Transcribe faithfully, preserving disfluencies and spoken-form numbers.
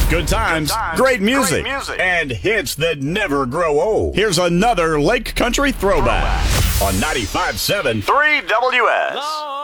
Good times, Good times, great music, great music, and hits that never grow old. Here's another Lake Country throwback on ninety-five point seven three W S.